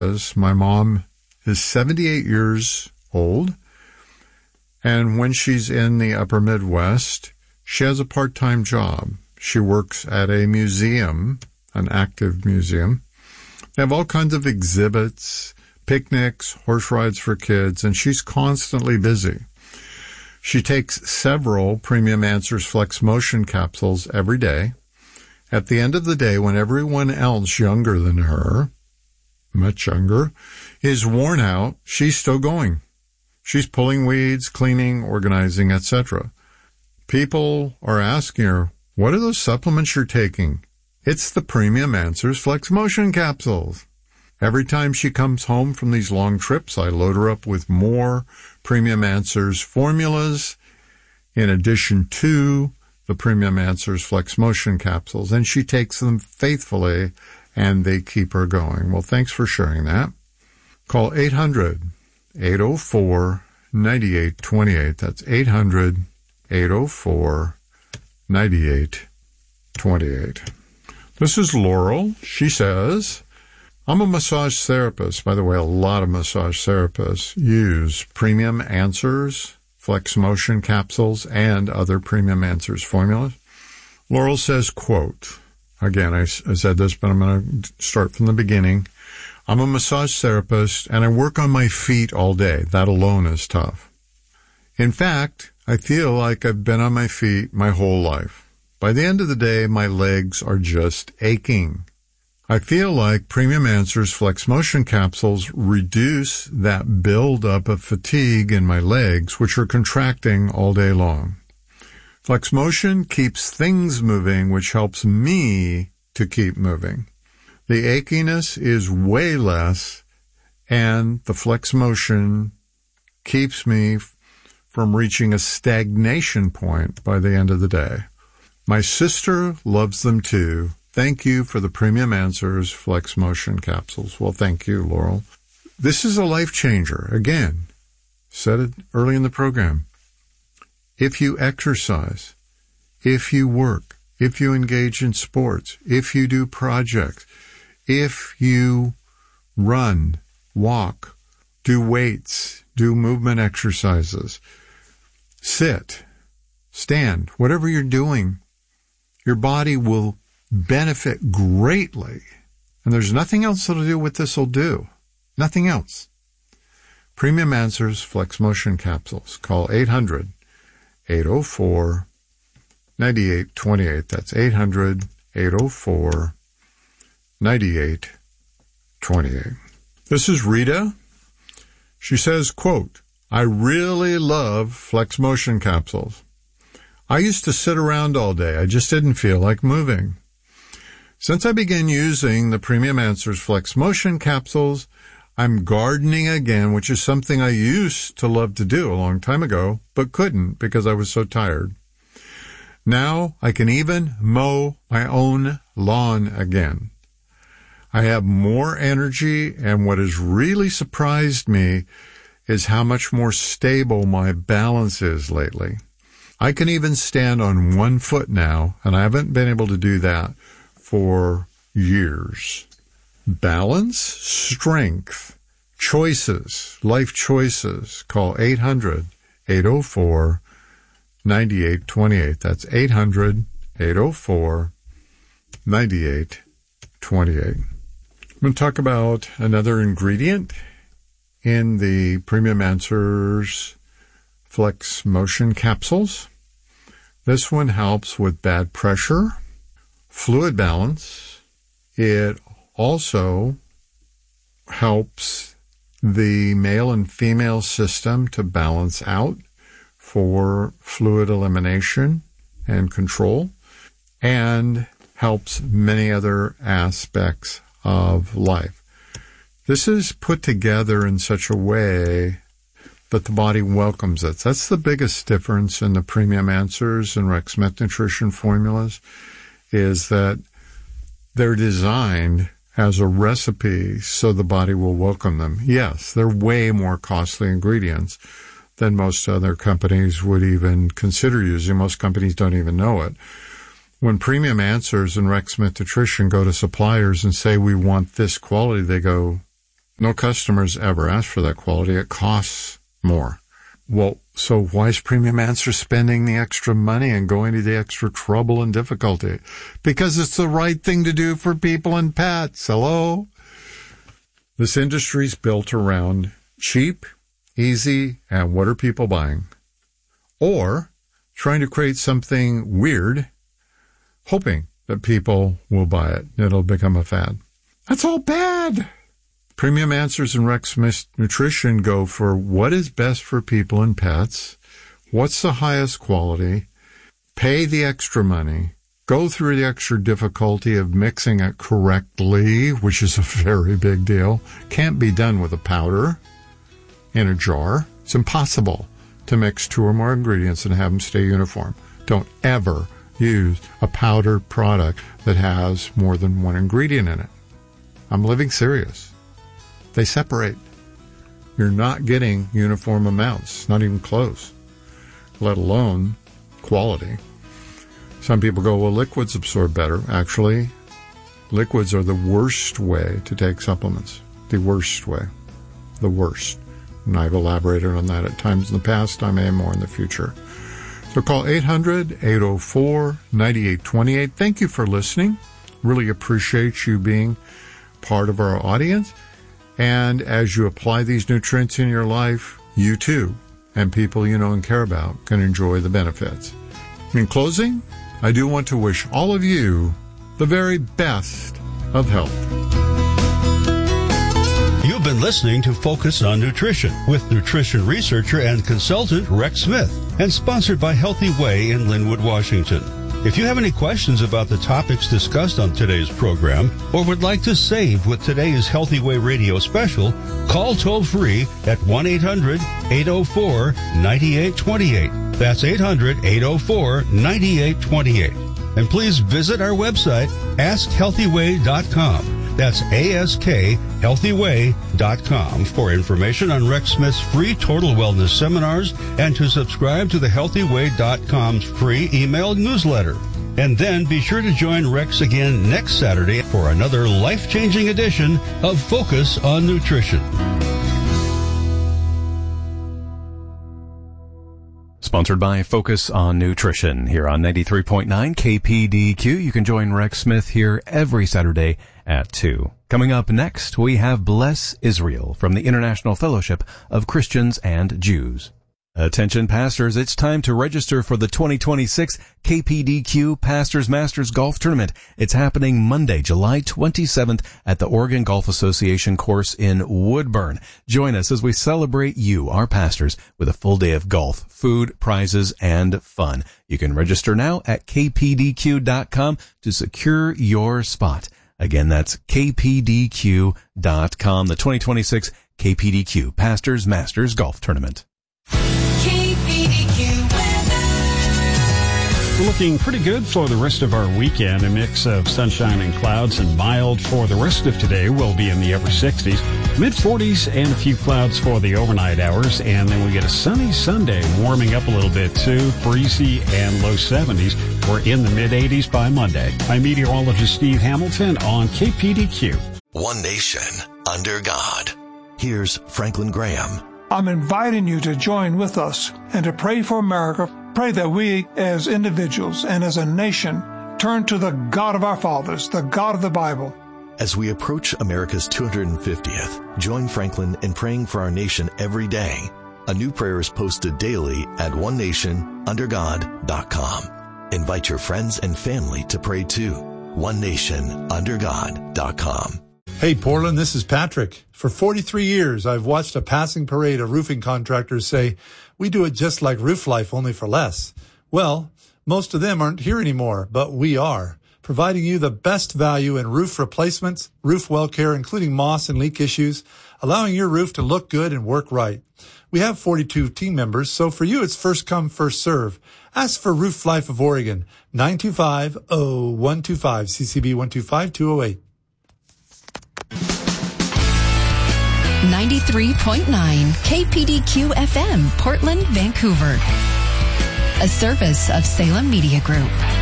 My mom is 78 years old, and when she's in the upper Midwest, she has a part-time job. She works at a museum, an active museum. They have all kinds of exhibits, picnics, horse rides for kids, and she's constantly busy. She takes several Premium Answers Flex Motion capsules every day. At the end of the day, when everyone else younger than her, much younger, is worn out, she's still going. She's pulling weeds, cleaning, organizing, etc. People are asking her, what are those supplements you're taking? It's the Premium Answers Flex Motion capsules. Every time she comes home from these long trips, I load her up with more Premium Answers formulas in addition to the Premium Answers Flex Motion capsules, and she takes them faithfully, and they keep her going. Well, thanks for sharing that. Call 800-804-9828. That's 800-804-9828. This is Laurel. She says, I'm a massage therapist. By the way, a lot of massage therapists use Premium Answers Flex Motion capsules and other Premium Answers formulas. Laurel says, quote, again, I said this, but I'm going to start from the beginning. I'm a massage therapist, and I work on my feet all day. That alone is tough. In fact, I feel like I've been on my feet my whole life. By the end of the day, my legs are just aching. I feel like Premium Answers Flex Motion capsules reduce that buildup of fatigue in my legs, which are contracting all day long. Flex Motion keeps things moving, which helps me to keep moving. The achiness is way less, and the Flex Motion keeps me from reaching a stagnation point by the end of the day. My sister loves them too. Thank you for the Premium Answers Flex Motion capsules. Well, thank you, Laurel. This is a life changer. Again, said it early in the program. If you exercise, if you work, if you engage in sports, if you do projects, if you run, walk, do weights, do movement exercises, sit, stand, whatever you're doing, your body will benefit greatly. And there's nothing else that'll do what this will do. Nothing else. Premium Answers Flex Motion capsules. Call 800-804-9828. That's 800-804-9828. This is Rita. She says, quote, I really love Flex Motion capsules. I used to sit around all day. I just didn't feel like moving. Since I began using the Premium Answers Flex Motion capsules, I'm gardening again, which is something I used to love to do a long time ago, but couldn't because I was so tired. Now I can even mow my own lawn again. I have more energy, and what has really surprised me is how much more stable my balance is lately. I can even stand on one foot now, and I haven't been able to do that for years. Balance, strength, choices, life choices. Call 800-804-9828. That's 800-804-9828. I'm going to talk about another ingredient in the Premium Answers Flex Motion capsules. This one helps with bad pressure, fluid balance. It also helps the male and female system to balance out for fluid elimination and control, and helps many other aspects of life. This is put together in such a way that the body welcomes it. That's the biggest difference in the Premium Answers and Rex Met Nutrition formulas, is that they're designed as a recipe so the body will welcome them. Yes, they're way more costly ingredients than most other companies would even consider using. Most companies don't even know it. When Premium Answers and Rex Met Nutrition go to suppliers and say, we want this quality, they go, No customers ever ask for that quality. It costs more. Well, so why is Premium Answers spending the extra money and going to the extra trouble and difficulty? Because it's the right thing to do for people and pets. Hello? This industry's built around cheap, easy, and what are people buying? Or trying to create something weird, hoping that people will buy it. It'll become a fad. That's all bad. Premium Answers and Rex Smith Nutrition go for what is best for people and pets, what's the highest quality, pay the extra money, go through the extra difficulty of mixing it correctly, which is a very big deal. Can't be done with a powder in a jar. It's impossible to mix 2 or more ingredients and have them stay uniform. Don't ever use a powdered product that has more than 1 ingredient in it. I'm living serious. They separate. You're not getting uniform amounts, not even close, let alone quality. Some people go, well, liquids absorb better. Actually, liquids are the worst way to take supplements. The worst way. The worst. And I've elaborated on that at times in the past. I may more in the future. So call 800-804-9828. Thank you for listening. Really appreciate you being part of our audience. And as you apply these nutrients in your life, you too, and people you know and care about, can enjoy the benefits. In closing, I do want to wish all of you the very best of health. You've been listening to Focus on Nutrition with nutrition researcher and consultant Rex Smith, and sponsored by Healthy Way in Linwood, Washington. If you have any questions about the topics discussed on today's program or would like to save with today's Healthy Way radio special, call toll-free at 1-800-804-9828. That's 800-804-9828. And please visit our website, AskHealthyWay.com. That's AskHealthyWay.com for information on Rex Smith's free total wellness seminars and to subscribe to the HealthyWay.com's free email newsletter. And then be sure to join Rex again next Saturday for another life-changing edition of Focus on Nutrition. Sponsored by Focus on Nutrition here on 93.9 KPDQ. You can join Rex Smith here every Saturday at 2. Coming up next, we have Bless Israel from the International Fellowship of Christians and Jews. Attention pastors, it's time to register for the 2026 KPDQ Pastors Masters Golf Tournament. It's happening Monday, July 27th at the Oregon Golf Association course in Woodburn. Join us as we celebrate you, our pastors, with a full day of golf, food, prizes, and fun. You can register now at kpdq.com to secure your spot. Again, that's kpdq.com, the 2026 KPDQ Pastors Masters Golf Tournament. We're looking pretty good for the rest of our weekend. A mix of sunshine and clouds, and mild for the rest of today. We'll be in the upper 60s, mid-40s, and a few clouds for the overnight hours. And then we get a sunny Sunday, warming up a little bit too, breezy and low 70s. We're in the mid-80s by Monday. I'm meteorologist Steve Hamilton on KPDQ. One nation under God. Here's Franklin Graham. I'm inviting you to join with us and to pray for America. Pray that we as individuals and as a nation turn to the God of our fathers, the God of the Bible. As we approach America's 250th, join Franklin in praying for our nation every day. A new prayer is posted daily at onenationundergod.com. Invite your friends and family to pray too. onenationundergod.com. Hey, Portland, this is Patrick. For 43 years, I've watched a passing parade of roofing contractors say, we do it just like Roof Life, only for less. Well, most of them aren't here anymore, but we are, providing you the best value in roof replacements, roof well care, including moss and leak issues, allowing your roof to look good and work right. We have 42 team members, so for you, it's first come, first serve. Ask for Roof Life of Oregon, 925-0125, CCB 125208. 93.9 KPDQ FM, Portland, Vancouver. A service of Salem Media Group.